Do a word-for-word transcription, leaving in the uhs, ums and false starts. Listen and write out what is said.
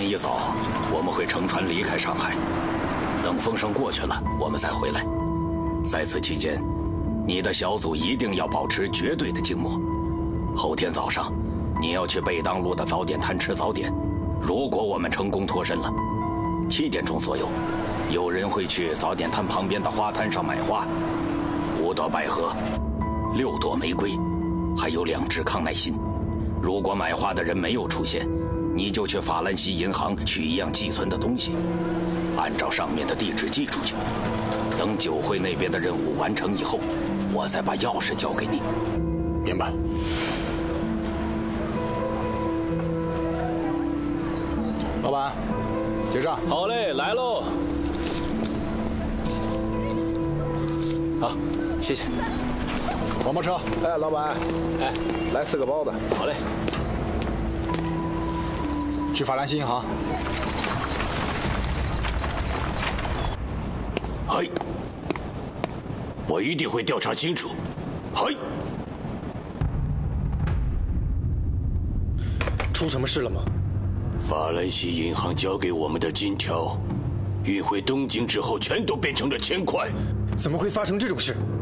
一早我们会乘船离开上海，等风声过去了，我们再回来。在此期间，你的小组一定要保持绝对的静默。后天早上，你要去贝当路的早点摊吃早点。如果我们成功脱身了，七点钟左右，有人会去早点摊旁边的花摊上买花，五朵百合，六朵玫瑰，还有两支康乃馨。如果买花的人没有出现，你就去法兰西银行取一样寄存的东西，按照上面的地址寄出去。等酒会那边的任务完成以后，我再把钥匙交给你。 明白。老板，结账。 好嘞，来喽。好，谢谢。 黄包车。 哎，老板，哎，来四个包子。好嘞。 去法兰西银行。 嗨，我一定会调查清楚。嗨， 出什么事了吗？ 法兰西银行交给我们的金条，运回东京之后，全都变成了钱块。 怎么会发生这种事？